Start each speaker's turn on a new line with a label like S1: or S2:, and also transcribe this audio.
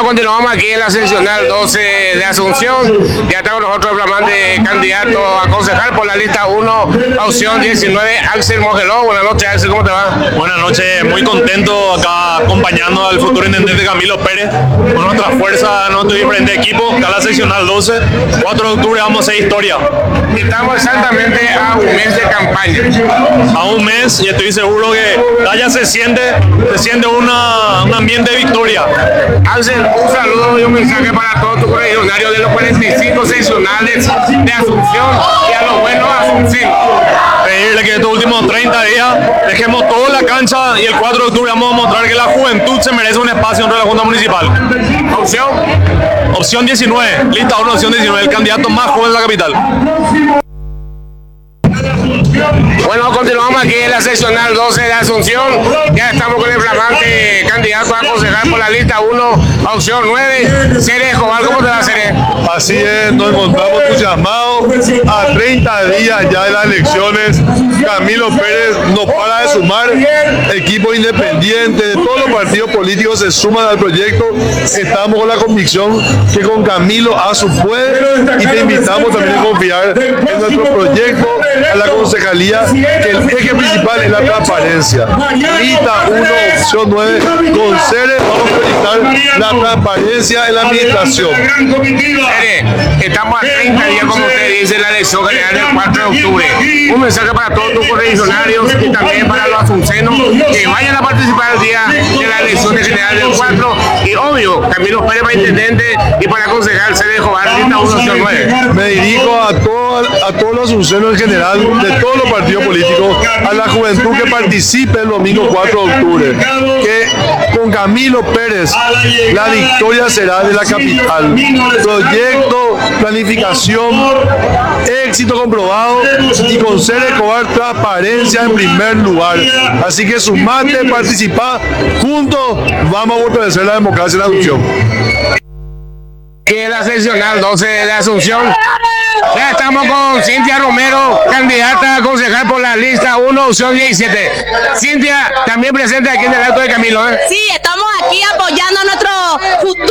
S1: Bueno, continuamos aquí en la seccional 12 de Asunción. Ya estamos nosotros el flamante candidato a concejal por la lista 1, opción 19, Axel Mogeló. Buenas noches, Axel, ¿cómo te va?
S2: Buenas noches, muy contento acá acompañando al futuro intendente Camilo Pérez con nuestra fuerza, nuestro diferente equipo, acá en la seccional 12. 4 de octubre vamos a hacer historia.
S1: Estamos exactamente a un mes de campaña.
S2: A un mes, y estoy seguro que allá se siente un ambiente de victoria.
S1: Axel, un saludo y un mensaje para todos tus correligionarios de los 45 seccionales de Asunción y a los buenos asuncinos.
S2: Pedirle que estos últimos 30 días dejemos toda la cancha y el 4 de octubre vamos a mostrar que la juventud se merece un espacio dentro de la Junta Municipal. Opción 19, lista 1, opción 19, el candidato más joven de la capital.
S1: Bueno, continuamos aquí en la seccional 12 de Asunción. Ya estamos con el flamante candidato a concejal por la lista 1, opción 9, Cere Escobar. ¿Cómo te va, Cere?
S3: Así es, nos encontramos entusiasmados a 30 días ya de las elecciones. Camilo Pérez nos para de sumar, equipos independientes de todos los partidos políticos se suman al proyecto. Estamos con la convicción que con Camilo Asu puede, y te invitamos también a confiar en nuestro proyecto a la concejalía, que el eje principal es la transparencia. Lista 1, opción 9, con Cere vamos a priorizar la transparencia en la administración.
S1: Cere, estamos a 30 días, como usted dice, la elección general del 4 de octubre. Un mensaje para todos tus correligionarios y también para los asuncenos que vayan a participar el día de la elección general del 4. Y obvio, Camilo Pérez para intendente y para concejal Cere Escobar, lista 1, opción 9.
S3: Me dirijo a todos los asuncenos en general, de todos los partidos políticos, a la juventud que participe el domingo 4 de octubre, que con Camilo Pérez la victoria será de la capital. Proyecto, planificación, éxito comprobado, y con Cere Escobar transparencia en primer lugar. Así que sumate, participa, juntos vamos a fortalecer la democracia en la Asunción.
S1: Y en la seccional 12 de Asunción, ya estamos con Cintia Romero, candidata a concejal por la lista 1, opción 17. Cintia, también presente aquí en el acto de Camilo, ¿eh?
S4: Sí, estamos aquí apoyando a nuestro futuro